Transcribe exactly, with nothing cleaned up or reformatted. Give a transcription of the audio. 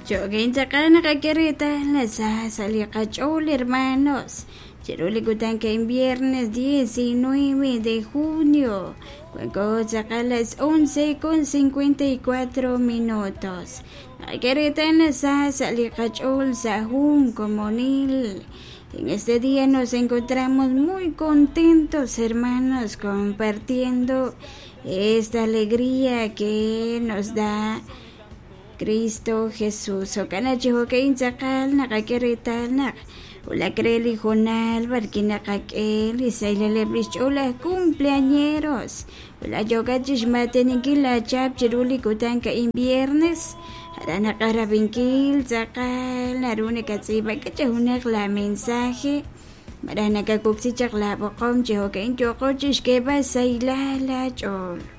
Joguin sakana kakerita la sali cachol hermanos. Cherole gutan que en viernes diecinueve de junio. Cuenco saca las once con cincuenta y cuatro minutos. Kakerita en la sali cachol sahun comunil. En este día nos encontramos muy contentos, hermanos, compartiendo esta alegría que nos da Cristo Jesús. Okanachi hokain sakal nakakirital nak. Ula kreli jonal barkina kakel y sailelebris ula cumpleañeros. Ula yogachish matenikila chap chiruli kutanka in viernes. Harana karabinkil sakal narune katsiba kachahunak la mensaje. Marana kakuksichak la bokom chihokain chokochish keba sailala chol.